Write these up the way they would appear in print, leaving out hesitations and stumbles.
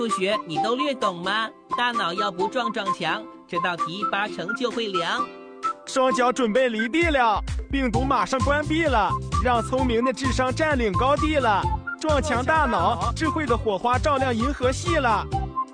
数学你都略懂吗？大脑要不撞墙，这道题8成就会凉。 双脚准备离地了，病毒马上关闭了，让聪明的智商占领高地了。撞墙大脑，智慧的火花照亮银河系了。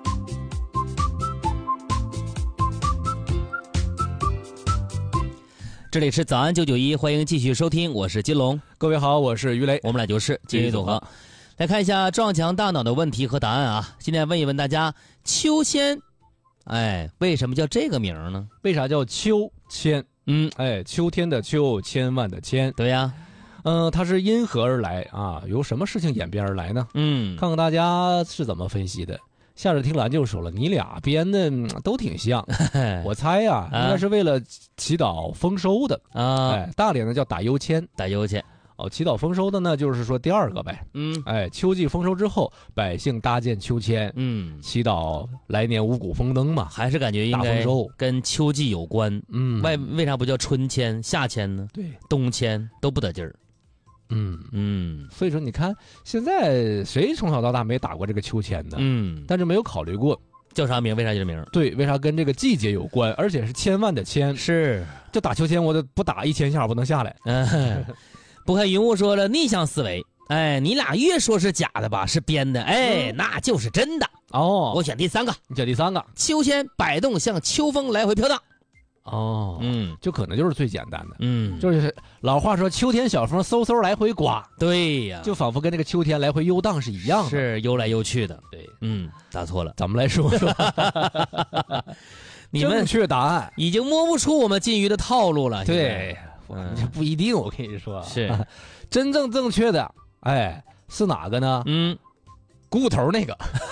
这里是早安991，欢迎继续收听，我是金龙。 各位好，我是于雷， 我们俩就是金鱼组合。来看一下撞墙大脑的问题和答案啊！现在问一问大家，秋千，为什么叫这个名呢？ 为啥叫秋千？秋天的秋，千万的千。 对呀， 它是因何而来啊？由什么事情演变而来呢？看看大家是怎么分析的。夏日听兰就说了，你俩编的都挺像。我猜呀，应该是为了祈祷丰收的啊。大连呢叫打油签， 打油签。 祈祷丰收的呢，就是说第二个呗。秋季丰收之后，百姓搭建秋千，祈祷来年五谷丰登嘛。 还是感觉应该跟秋季有关。为啥不叫春千、夏千呢？ 对， 冬千都不得劲儿。 所以说你看，现在谁从小到大没打过这个秋千呢？但是没有考虑过叫啥名？为啥叫这名？ 对，为啥跟这个季节有关？而且是千万的千。 是， 就打秋千，我不打1000下不能下来。 不看云雾说了逆向思维，你俩越说是假的吧，是编的，那就是真的哦。 我选第3个， 你选第3个， 秋千摆动像秋风来回飘荡。 就可能就是最简单的，就是老话说秋天小风嗖嗖来回刮， 对呀， 就仿佛跟这个秋天来回游荡是一样的， 是游来游去的。 对， 答错了， 咱们来说说你们正确答案， 已经摸不出我们金鱼的套路了。 对，不一定，我跟你说是真正正确的，是哪个呢？骨头那个。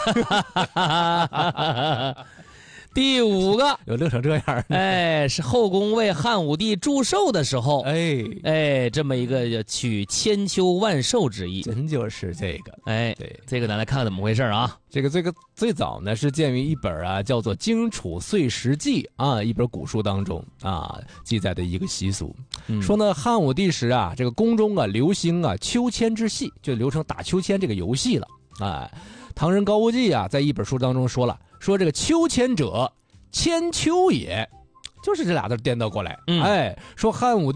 第5个有乐成这样， 是后宫为汉武帝祝寿的时候，这么一个取千秋万寿之意， 真就是这个， 对，这个咱来看看怎么回事啊？ 这个最早呢是见于一本叫做《荆楚岁时记》一本古书当中记载的一个习俗，说呢汉武帝时这个宫中流行秋千之戏，就流程打秋千这个游戏了。唐人高无忌在一本书当中说了，说这个秋千者，千秋也，就是这俩字颠倒过来。说汉武